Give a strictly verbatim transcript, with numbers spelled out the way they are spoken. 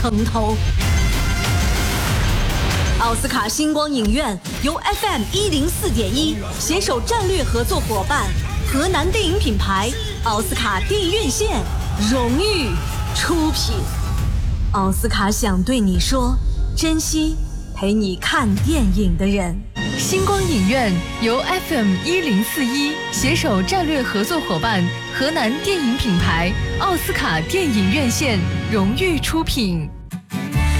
城头。奥斯卡星光影院由 F M 一零四点一携手战略合作伙伴河南电影品牌奥斯卡电影院线荣誉出品。奥斯卡想对你说，珍惜陪你看电影的人。 星光影院由 F M 一零四一携手战略合作伙伴河南电影品牌奥斯卡电影院线荣誉出品。